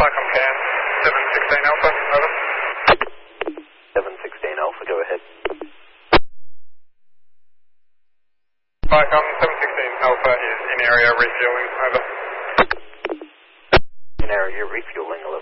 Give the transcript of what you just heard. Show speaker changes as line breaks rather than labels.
Viacom CAN, 716 Alpha, over.
716 Alpha, go ahead.
Viacom 716 Alpha is in area refueling, over.
In area refueling,